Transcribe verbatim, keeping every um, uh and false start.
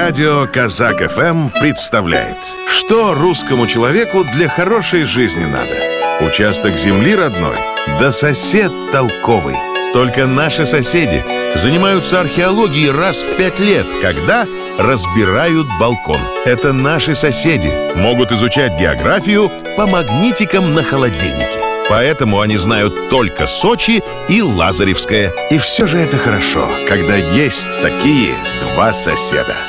Радио Казак эф эм представляет: что русскому человеку для хорошей жизни надо? Участок земли родной, да сосед толковый. Только наши соседи занимаются археологией раз в пять лет, когда разбирают балкон. Это наши соседи могут изучать географию по магнитикам на холодильнике. Поэтому они знают только Сочи и Лазаревское. И все же это хорошо, когда есть такие два соседа.